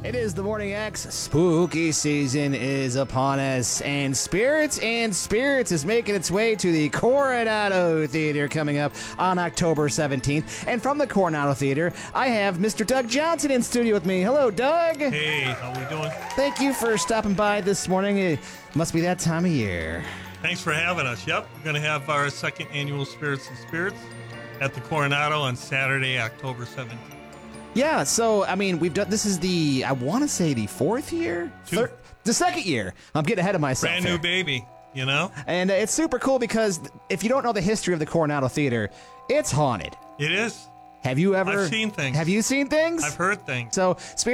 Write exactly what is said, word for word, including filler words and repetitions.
It is the Morning X. Spooky season is upon us, and Spirits and Spirits is making its way to the Coronado Theater coming up on October seventeenth. And from the Coronado Theater, I have Mister Doug Johnson in studio with me. Hello, Doug. Hey, how we doing? Thank you for stopping by this morning. It must be that time of year. Thanks for having us. Yep, we're going to have our second annual Spirits and Spirits at the Coronado on Saturday, October seventeenth. Yeah, so, I mean, we've done, this is the, I want to say the fourth year? Two. Third, the second year. I'm getting ahead of myself. Brand new here. baby, you know? And uh, it's super cool because if you don't know the history of the Coronado Theater, it's haunted. It is. Have you ever? I've seen things. Have you seen things? I've heard things. So,